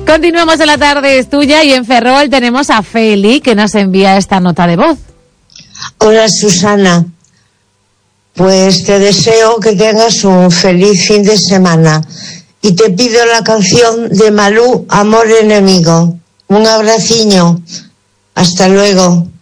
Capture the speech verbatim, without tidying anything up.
Continuamos en La Tarde es Tuya y en Ferrol tenemos a Feli que nos envía esta nota de voz. Hola Susana, pues te deseo que tengas un feliz fin de semana y te pido la canción de Malú, Amor Enemigo. Un abraciño, hasta luego.